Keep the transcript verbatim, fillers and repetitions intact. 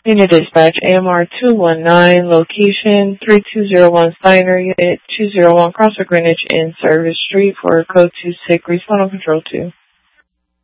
Unit Dispatch, A M R two one nine, location three two zero one Steiner, Unit two zero one, Crossroad Greenwich, in Service Street for Code two six, Respond on Control two.